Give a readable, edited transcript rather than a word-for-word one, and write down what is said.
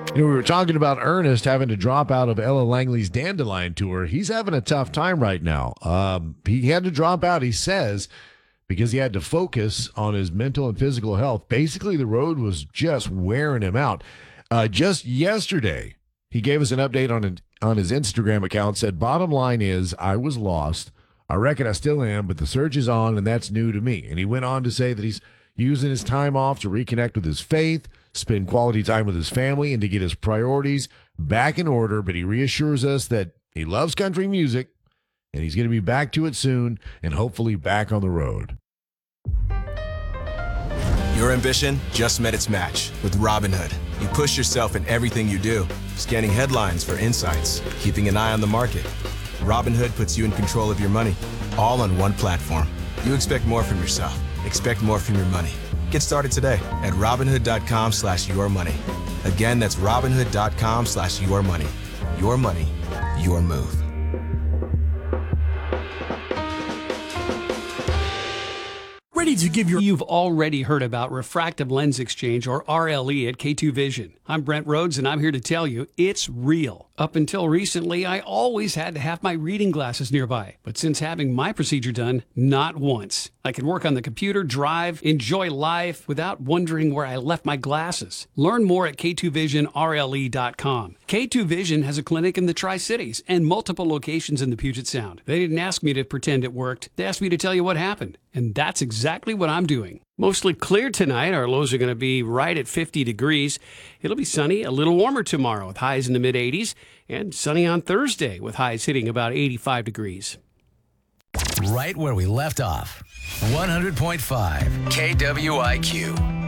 We were talking about Ernest having to drop out of Ella Langley's Dandelion tour. He's having a tough time right now. He had to drop out, he says, because he had to focus on his mental and physical health. Basically, the road was just wearing him out. Just yesterday, he gave us an update on his Instagram account, said, bottom line is, I was lost. I reckon I still am, but the search is on, and that's new to me. And he went on to say that he's using his time off to reconnect with his faith, spend quality time with his family, and to get his priorities back in order. But he reassures us that he loves country music, and he's going to be back to it soon, and hopefully back on the road. Your ambition just met its match with Robinhood. You push yourself in everything you do, scanning headlines for insights, keeping an eye on the market. Robinhood puts you in control of your money, all on one platform. You expect more from yourself. Expect more from your money. Get started today at Robinhood.com/yourmoney. Again, that's Robinhood.com/yourmoney. Your money, your move. Ready to give You've already heard about refractive lens exchange, or RLE, at K2 Vision. I'm Brent Rhodes, and I'm here to tell you it's real. Up until recently, I always had to have my reading glasses nearby. But since having my procedure done, not once. I can work on the computer, drive, enjoy life without wondering where I left my glasses. Learn more at K2VisionRLE.com. K2 Vision has a clinic in the Tri-Cities and multiple locations in the Puget Sound. They didn't ask me to pretend it worked. They asked me to tell you what happened. And that's exactly what I'm doing. Mostly clear tonight. Our lows are going to be right at 50 degrees. It'll be sunny, a little warmer tomorrow with highs in the mid-80s, and sunny on Thursday with highs hitting about 85 degrees. Right where we left off. 100.5 KWIQ.